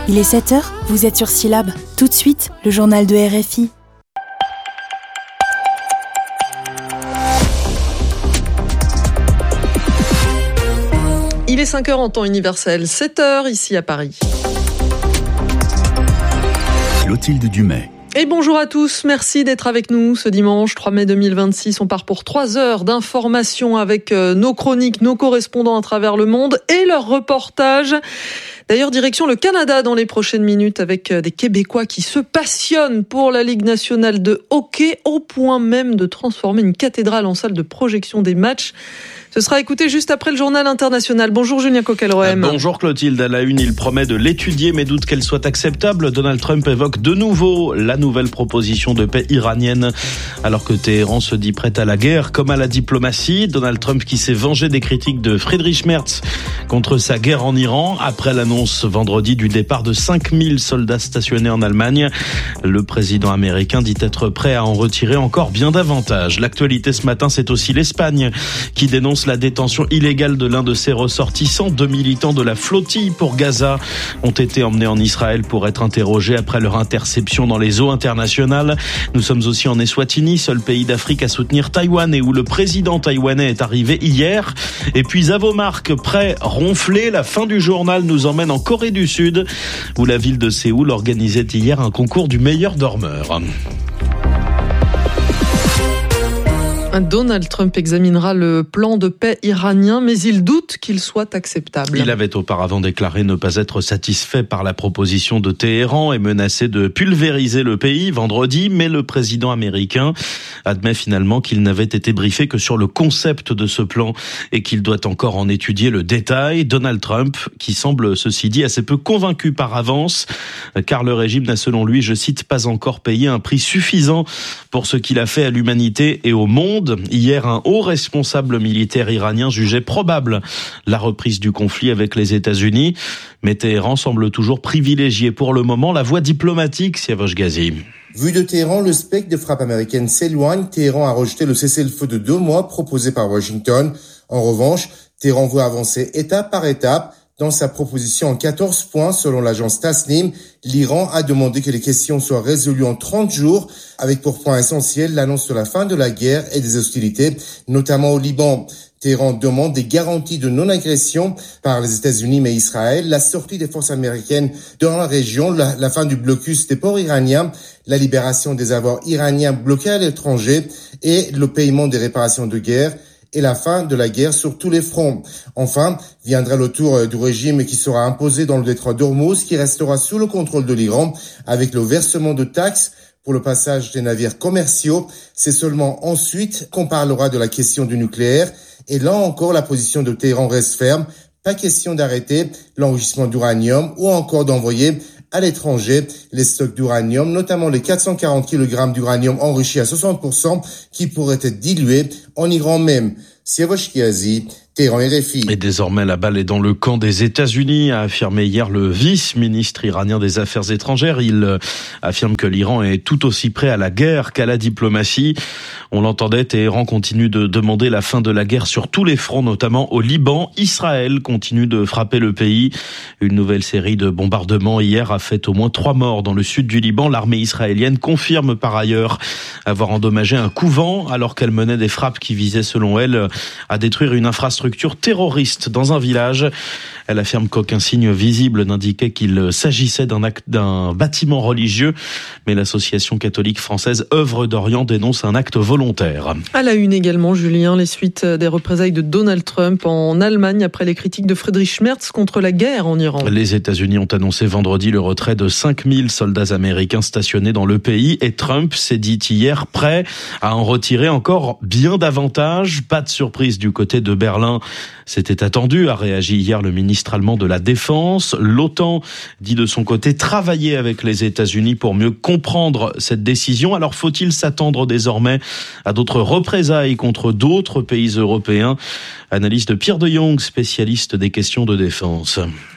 Il est 7h, vous êtes sur Syllab. Tout de suite, le journal de RFI. Il est 5h en temps universel, 7h ici à Paris. Clotilde Dumais. Et bonjour à tous, merci d'être avec nous ce dimanche 3 mai 2026. On part pour 3 heures d'information avec nos chroniques, nos correspondants à travers le monde et leurs reportages. D'ailleurs, direction le Canada dans les prochaines minutes avec des Québécois qui se passionnent pour la Ligue nationale de hockey au point même de transformer une cathédrale en salle de projection des matchs. Ce sera écouté juste après le journal international. Bonjour Julien Coquelroem. Bonjour Clotilde. À la une, il promet de l'étudier, mais doute qu'elle soit acceptable. Donald Trump évoque de nouveau la nouvelle proposition de paix iranienne. Alors que Téhéran se dit prête à la guerre comme à la diplomatie. Donald Trump qui s'est vengé des critiques de Friedrich Merz contre sa guerre en Iran. Après l'annonce vendredi du départ de 5000 soldats stationnés en Allemagne, le président américain dit être prêt à en retirer encore bien davantage. L'actualité ce matin, c'est aussi l'Espagne qui dénonce la détention illégale de l'un de ses ressortissants. 2 militants de la flottille pour Gaza ont été emmenés en Israël pour être interrogés après leur interception dans les eaux internationales. Nous sommes aussi en Eswatini, seul pays d'Afrique à soutenir Taïwan et où le président taïwanais est arrivé hier. Et puis à vos marques, prêt, ronflé, la fin du journal nous emmène en Corée du Sud où la ville de Séoul organisait hier un concours du meilleur dormeur. Donald Trump examinera le plan de paix iranien, mais il doute qu'il soit acceptable. Il avait auparavant déclaré ne pas être satisfait par la proposition de Téhéran et menacé de pulvériser le pays vendredi, mais le président américain admet finalement qu'il n'avait été briefé que sur le concept de ce plan et qu'il doit encore en étudier le détail. Donald Trump, qui semble, ceci dit, assez peu convaincu par avance, car le régime n'a selon lui, je cite, pas encore payé un prix suffisant pour ce qu'il a fait à l'humanité et au monde. Hier, un haut responsable militaire iranien jugeait probable la reprise du conflit avec les États-Unis. Mais Téhéran semble toujours privilégier pour le moment la voie diplomatique, Siavash Ghazi. Vu de Téhéran, le spectre de frappe américaine s'éloigne. Téhéran a rejeté le cessez-le-feu de 2 mois proposé par Washington. En revanche, Téhéran veut avancer étape par étape. Dans sa proposition en 14 points, selon l'agence Tasnim, l'Iran a demandé que les questions soient résolues en 30 jours, avec pour point essentiel l'annonce de la fin de la guerre et des hostilités, notamment au Liban. Téhéran demande des garanties de non-agression par les États-Unis mais Israël, la sortie des forces américaines dans la région, la fin du blocus des ports iraniens, la libération des avoirs iraniens bloqués à l'étranger et le paiement des réparations de guerre, et la fin de la guerre sur tous les fronts. Enfin, viendra le tour du régime qui sera imposé dans le détroit d'Ormuz, qui restera sous le contrôle de l'Iran, avec le versement de taxes pour le passage des navires commerciaux. C'est seulement ensuite qu'on parlera de la question du nucléaire. Et là encore, la position de Téhéran reste ferme. Pas question d'arrêter l'enrichissement d'uranium ou encore d'envoyer à l'étranger les stocks d'uranium, notamment les 440 kg d'uranium enrichi à 60% qui pourraient être dilués en Iran même. Siavash Ghazi, Téhéran RFI. Et désormais, la balle est dans le camp des États-Unis, a affirmé hier le vice-ministre iranien des Affaires étrangères. Il affirme que l'Iran est tout aussi prêt à la guerre qu'à la diplomatie. On l'entendait, Téhéran continue de demander la fin de la guerre sur tous les fronts, notamment au Liban. Israël continue de frapper le pays. Une nouvelle série de bombardements hier a fait au moins 3 morts dans le sud du Liban. L'armée israélienne confirme par ailleurs avoir endommagé un couvent alors qu'elle menait des frappes qui visaient, selon elle, à détruire une infrastructure terroriste dans un village. Elle affirme qu'aucun signe visible n'indiquait qu'il s'agissait d'un bâtiment religieux, mais l'association catholique française Œuvre d'Orient dénonce un acte volontaire. À la une également, Julien, les suites des représailles de Donald Trump en Allemagne après les critiques de Friedrich Merz contre la guerre en Iran. Les États-Unis ont annoncé vendredi le retrait de 5000 soldats américains stationnés dans le pays et Trump s'est dit hier prêt à en retirer encore bien davantage. Pas de surprise du côté de Berlin. C'était attendu, a réagi hier le ministre allemand de la Défense. L'OTAN dit de son côté travailler avec les États-Unis pour mieux comprendre cette décision. Alors faut-il s'attendre désormais à d'autres représailles contre d'autres pays européens? Analyse de Pierre de Jong, spécialiste des questions de défense.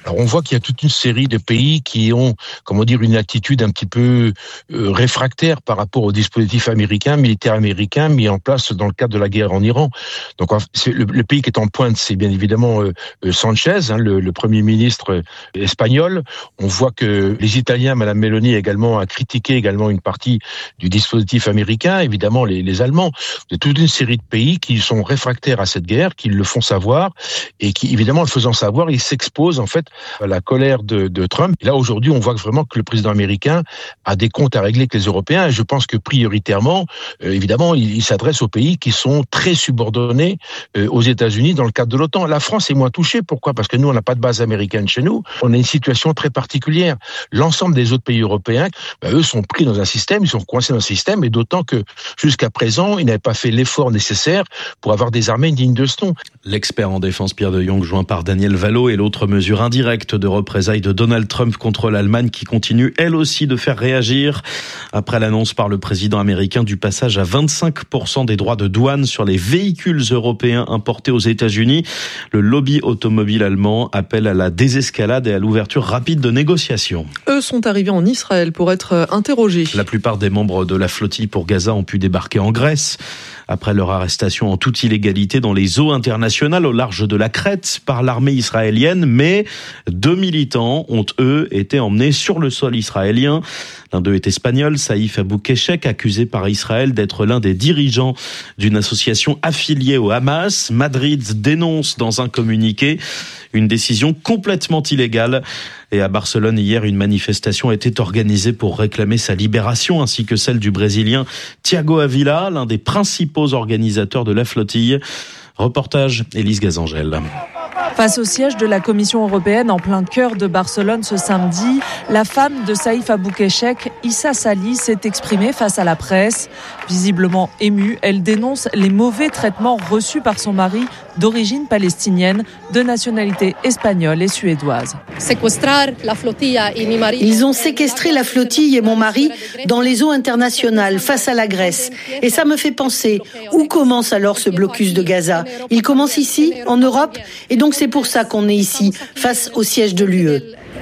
Alors on voit qu'il y a toute une série de pays qui ont, une attitude un petit peu réfractaire par rapport au dispositif militaire américain mis en place dans le cadre de la guerre en Iran. Donc c'est le pays qui est en pointe, c'est bien évidemment Sanchez, le Premier ministre espagnol. On voit que les Italiens, Madame Meloni également, a critiqué également une partie du dispositif américain, évidemment les Allemands. Il y a toute une série de pays qui sont réfractaires à cette guerre, qui le font savoir, et qui, évidemment, le faisant savoir, ils s'exposent en fait à la colère de Trump. Et là, aujourd'hui, on voit vraiment que le président américain a des comptes à régler avec les Européens, et je pense que prioritairement, évidemment, il s'adresse aux pays qui sont très subordonnés aux États-Unis dans le cadre de l'OTAN. La France est moins touchée. Pourquoi ? Parce que nous, on n'a pas de base américaine chez nous. On a une situation très particulière. L'ensemble des autres pays européens, eux sont pris dans un système, ils sont coincés dans un système, et d'autant que jusqu'à présent, ils n'avaient pas fait l'effort nécessaire pour avoir des armées dignes de ce nom. L'expert en défense Pierre de Jong, joint par Daniel Vallot, et l'autre mesure indirecte de représailles de Donald Trump contre l'Allemagne qui continue elle aussi de faire réagir après l'annonce par le président américain du passage à 25% des droits de douane sur les véhicules européens importés aux États-Unis. Le lobby automobile allemand appelle à la désescalade et à l'ouverture rapide de négociations. Eux sont arrivés en Israël pour être interrogés. La plupart des membres de la flottille pour Gaza ont pu débarquer en Grèce après leur arrestation en toute illégalité dans les eaux internationales au large de la Crète par l'armée israélienne. Mais 2 militants ont, eux, été emmenés sur le sol israélien. L'un d'eux est espagnol, Saïf Abou-Keshek, accusé par Israël d'être l'un des dirigeants d'une association affiliée au Hamas. Madrid dénonce dans un communiqué une décision complètement illégale. Et à Barcelone, hier, une manifestation a été organisée pour réclamer sa libération, ainsi que celle du Brésilien Thiago Avila, l'un des principaux organisateurs de la flottille. Reportage Élise Gazangel. Face au siège de la Commission européenne en plein cœur de Barcelone ce samedi, la femme de Saïf Abou-Keshek, Issa Sali, s'est exprimée face à la presse. Visiblement émue, elle dénonce les mauvais traitements reçus par son mari d'origine palestinienne, de nationalité espagnole et suédoise. Ils ont séquestré la flottille et mon mari dans les eaux internationales face à la Grèce. Et ça me fait penser, où commence alors ce blocus de Gaza ? Il commence ici, en Europe, et donc c'est pour ça qu'on est ici, face au siège de l'UE.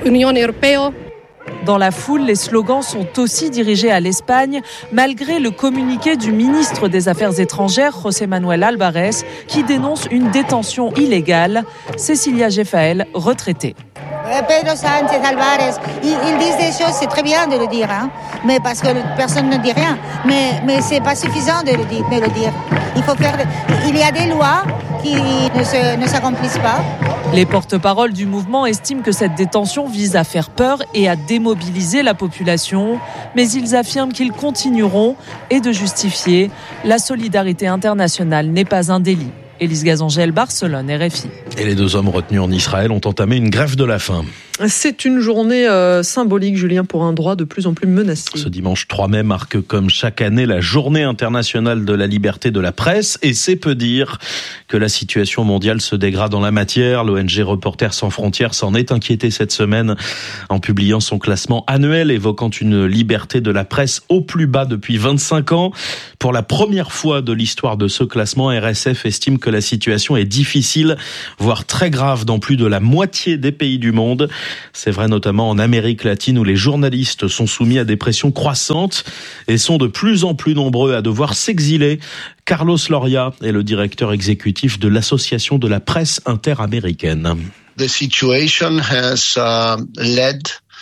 Dans la foule, les slogans sont aussi dirigés à l'Espagne, malgré le communiqué du ministre des Affaires étrangères, José Manuel Álvarez, qui dénonce une détention illégale. Cécilia Geffael, retraitée. Pedro Sánchez, Álvarez, ils disent des choses, c'est très bien de le dire, mais parce que personne ne dit rien. Mais c'est pas suffisant de le dire. Il y a des lois qui ne s'accomplissent pas. Les porte-paroles du mouvement estiment que cette détention vise à faire peur et à démobiliser la population, mais ils affirment qu'ils continueront et de justifier. La solidarité internationale n'est pas un délit. Élise Gazangel, Barcelone, RFI. Et les 2 hommes retenus en Israël ont entamé une grève de la faim. C'est une journée symbolique, Julien, pour un droit de plus en plus menacé. Ce dimanche 3 mai marque comme chaque année la journée internationale de la liberté de la presse, et c'est peu dire que la situation mondiale se dégrade en la matière. L'ONG Reporters sans frontières s'en est inquiétée cette semaine en publiant son classement annuel évoquant une liberté de la presse au plus bas depuis 25 ans. Pour la première fois de l'histoire de ce classement, RSF estime que la situation est difficile, voire très grave dans plus de la moitié des pays du monde. C'est vrai notamment en Amérique latine où les journalistes sont soumis à des pressions croissantes et sont de plus en plus nombreux à devoir s'exiler. Carlos Loria est le directeur exécutif de l'Association de la presse interaméricaine. The situation has led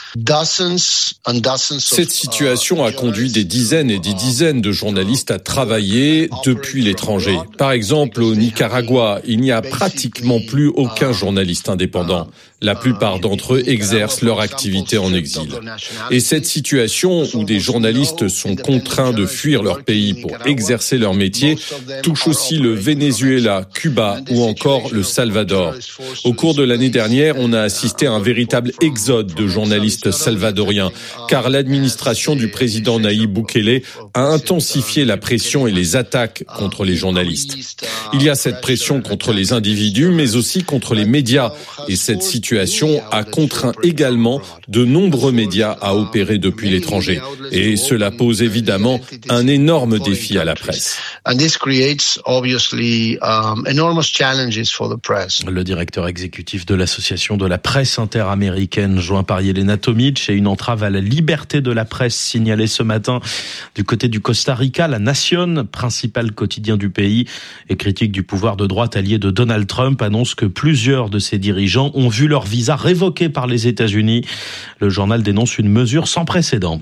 Cette situation a conduit des dizaines et des dizaines de journalistes à travailler depuis l'étranger. Par exemple, au Nicaragua, il n'y a pratiquement plus aucun journaliste indépendant. La plupart d'entre eux exercent leur activité en exil. Et cette situation où des journalistes sont contraints de fuir leur pays pour exercer leur métier touche aussi le Venezuela, Cuba ou encore le Salvador. Au cours de l'année dernière, on a assisté à un véritable exode de journalistes journalistes salvadoriens, car l'administration du président Nayib Bukele a intensifié la pression et les attaques contre les journalistes. Il y a cette pression contre les individus, mais aussi contre les médias. Et cette situation a contraint également de nombreux médias à opérer depuis l'étranger. Et cela pose évidemment un énorme défi à la presse. Le directeur exécutif de l'association de la presse interaméricaine, joint par Yelena Tomic, et une entrave à la liberté de la presse signalée ce matin du côté du Costa Rica. La Nación, principal quotidien du pays et critique du pouvoir de droite allié de Donald Trump, annonce que plusieurs de ses dirigeants ont vu leur visa révoqué par les États-Unis. Le journal dénonce une mesure sans précédent.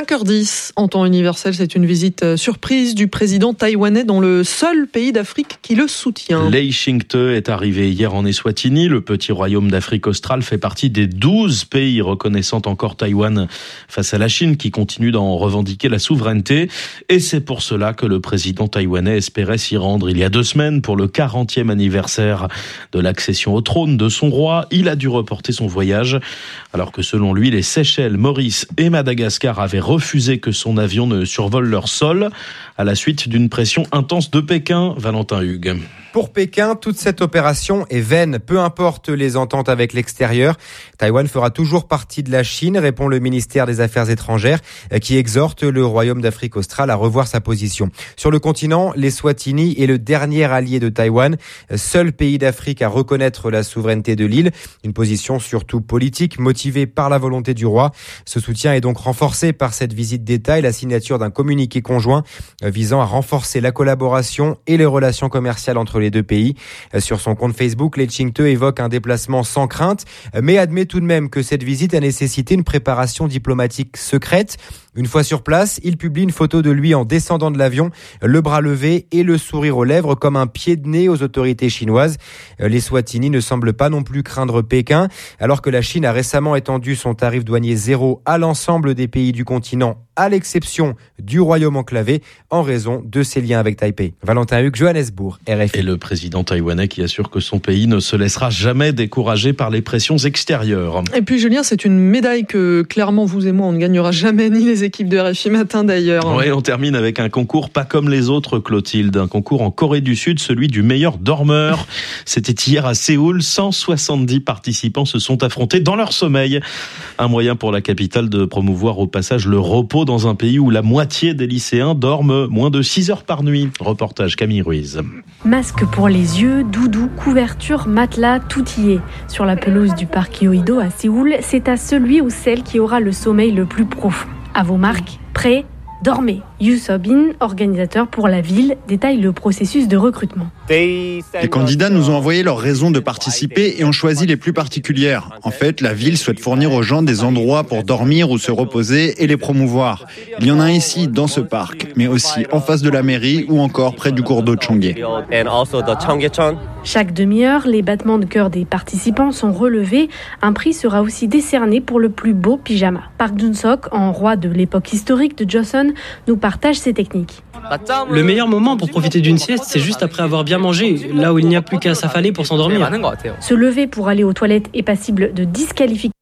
5h10 en temps universel, c'est une visite surprise du président taïwanais dans le seul pays d'Afrique qui le soutient. Lei Ching-te est arrivé hier en Eswatini. Le petit royaume d'Afrique australe fait partie des 12 pays reconnaissant encore Taïwan face à la Chine qui continue d'en revendiquer la souveraineté. Et c'est pour cela que le président taïwanais espérait s'y rendre il y a 2 semaines pour le 40e anniversaire de l'accession au trône de son roi. Il a dû reporter son voyage alors que selon lui, les Seychelles, Maurice et Madagascar avaient refusé que son avion ne survole leur sol à la suite d'une pression intense de Pékin. Valentin Hugues. Pour Pékin, toute cette opération est vaine, peu importe les ententes avec l'extérieur. Taïwan fera toujours partie de la Chine, répond le ministère des Affaires étrangères, qui exhorte le Royaume d'Afrique australe à revoir sa position. Sur le continent, l'Eswatini est le dernier allié de Taïwan, seul pays d'Afrique à reconnaître la souveraineté de l'île. Une position surtout politique, motivée par la volonté du roi. Ce soutien est donc renforcé par cette visite d'État et la signature d'un communiqué conjoint visant à renforcer la collaboration et les relations commerciales entre les deux pays. Sur son compte Facebook, Lei Ching-te évoque un déplacement sans crainte, mais admet tout de même que cette visite a nécessité une préparation diplomatique secrète. Une fois sur place, il publie une photo de lui en descendant de l'avion, le bras levé et le sourire aux lèvres comme un pied de nez aux autorités chinoises. L'Eswatini ne semble pas non plus craindre Pékin, alors que la Chine a récemment étendu son tarif douanier zéro à l'ensemble des pays du continent, à l'exception du royaume enclavé, en raison de ses liens avec Taipei. Valentin Hugues, Johannesburg, RFI. Et le président taïwanais qui assure que son pays ne se laissera jamais décourager par les pressions extérieures. Et puis Julien, c'est une médaille que clairement vous et moi on ne gagnera jamais, ni les équipes de RFI Matin d'ailleurs. Oui, on termine avec un concours pas comme les autres, Clotilde. Un concours en Corée du Sud, celui du meilleur dormeur. C'était hier à Séoul. 170 participants se sont affrontés dans leur sommeil. Un moyen pour la capitale de promouvoir au passage le repos dans un pays où la moitié des lycéens dorment moins de 6 heures par nuit. Reportage Camille Ruiz. Masque pour les yeux, doudou, couverture, matelas, tout y est. Sur la pelouse du parc Yoido à Séoul, c'est à celui ou celle qui aura le sommeil le plus profond. À vos marques, prêts, dormez. Yoo So-bin, organisateur pour la ville, détaille le processus de recrutement. Les candidats nous ont envoyé leurs raisons de participer et ont choisi les plus particulières. En fait, la ville souhaite fournir aux gens des endroits pour dormir ou se reposer et les promouvoir. Il y en a un ici, dans ce parc, mais aussi en face de la mairie ou encore près du cours d'eau de Cheongye. Chaque demi-heure, les battements de cœur des participants sont relevés. Un prix sera aussi décerné pour le plus beau pyjama. Park Jun-sok, en roi de l'époque historique de Joseon, nous partage ses techniques. Le meilleur moment pour profiter d'une sieste, c'est juste après avoir bien mangé, là où il n'y a plus qu'à s'affaler pour s'endormir. Se lever pour aller aux toilettes est passible de disqualification.